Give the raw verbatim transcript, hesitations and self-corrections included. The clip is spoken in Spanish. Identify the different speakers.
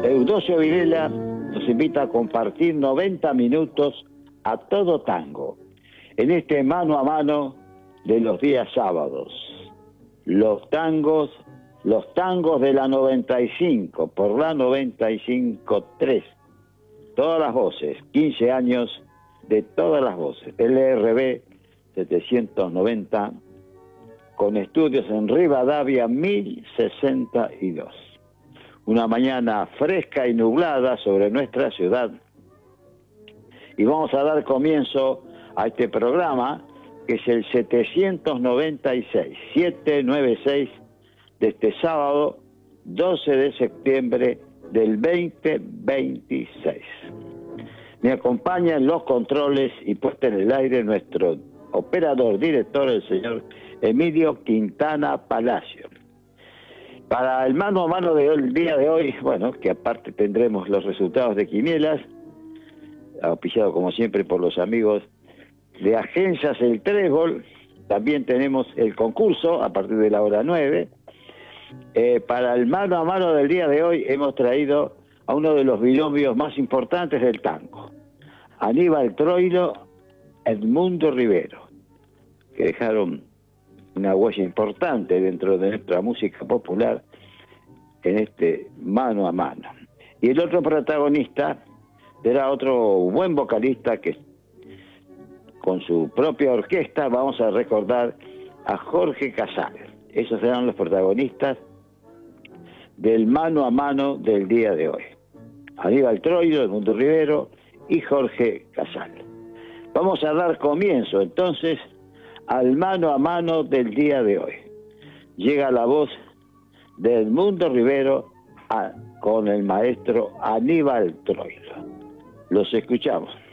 Speaker 1: Eudosio Videla nos invita a compartir noventa minutos a todo tango, en este mano a mano de los días sábados. Los tangos, los tangos de la noventa y cinco, por la noventa y cinco punto tres. Todas las voces, quince años de todas las voces. L R B setecientos noventa, con estudios en Rivadavia mil sesenta y dos. Una mañana fresca y nublada sobre nuestra ciudad. Y vamos a dar comienzo a este programa, que es el setecientos noventa y seis, setecientos noventa y seis, de este sábado doce de septiembre del veinte veintiséis. Me acompaña en los controles y puesta en el aire nuestro operador, director, el señor Emilio Quintana Palacio. Para el mano a mano del día de hoy, bueno, que aparte tendremos los resultados de Quinielas, auspiciado como siempre por los amigos de Agencias El Trébol. También tenemos el concurso a partir de la hora nueve. Eh, para el mano a mano del día de hoy hemos traído a uno de los binomios más importantes del tango, Aníbal Troilo, Edmundo Rivero, que dejaron una huella importante dentro de nuestra música popular en este mano a mano. Y el otro protagonista será otro buen vocalista que con su propia orquesta vamos a recordar a Jorge Casal. Esos serán los protagonistas del mano a mano del día de hoy. Aníbal Troilo, Edmundo Rivero y Jorge Casal. Vamos a dar comienzo entonces al mano a mano del día de hoy. Llega la voz de Edmundo Rivero a, con el maestro Aníbal Troilo. Los escuchamos.